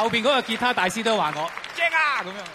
後邊嗰個吉他大師都話我正啊咁樣。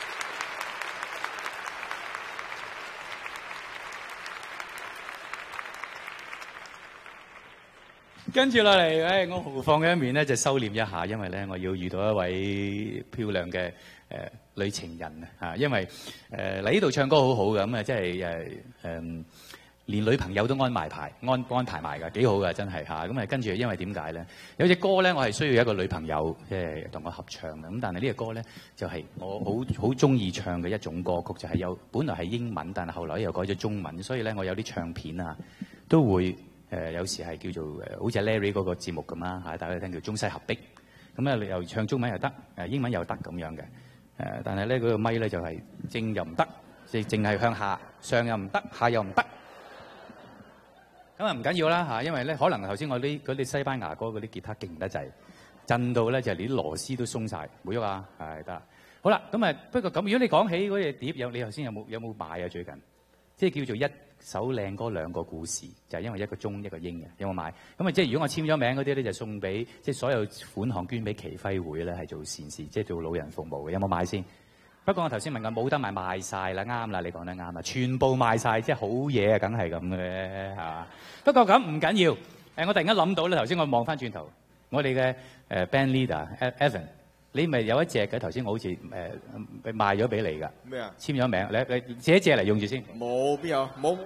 跟住落嚟，我豪放嘅一面咧就收斂一下，因為咧我要遇到一位漂亮嘅女情人啊，因為嚟呢度唱歌好好嘅，咁啊即係連女朋友都安排埋㗎，幾好㗎真係嚇。咁啊跟住因為點解咧？有隻歌咧我係需要一個女朋友即係同我合唱嘅，咁但係呢個歌咧就係我好中意唱嘅一種歌曲，就係本來係英文，但係後來又改咗中文，所以咧我有啲唱片啊都會。有時係叫做好似 Larry 嗰個節目咁啦嚇，大家聽叫中西合璧，咁咧又唱中文又得，英文又得咁樣嘅，但係咧嗰個咪咧就係正又唔得，淨係向下，上又唔得，下又唔得，咁啊唔緊要啦嚇，因為咧可能頭先我嗰啲西班牙歌嗰啲吉他勁得滯，震到咧就連啲螺絲都鬆晒，冇喐啊，係得。好啦，咁啊不過咁，如果你講起嗰隻碟，你頭先有冇買啊最近？即係叫做一首靚歌兩個故事，就係因為一個中一個英嘅，有冇買？咁啊，即係如果我簽咗名嗰啲咧，就送俾即係所有款項捐俾耆輝會咧，係做善事，即係做老人服務嘅，有冇買先？不過我頭先問過冇得買，賣晒啦，啱啦，你講得啱啦，全部賣晒，即係好嘢啊，梗係咁嘅係嘛？不過咁唔緊要，我突然間諗到咧，頭先我望翻轉頭，我哋嘅band leader Evan。你咪有一隻嘅頭先，我好似賣咗俾你㗎。咩啊？簽咗名，你借一借嚟用住先。冇邊有？冇。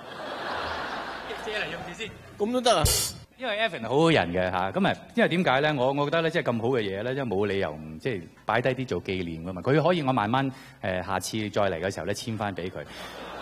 借嚟用住先。咁都得啊？因為 Evan 好好人嘅嚇，咁啊，因為點解咧？我覺得咧，即係咁好嘅嘢咧，即係冇理由唔即係擺低啲做紀念㗎嘛。佢可以我慢慢下次再嚟嘅時候咧簽翻俾佢。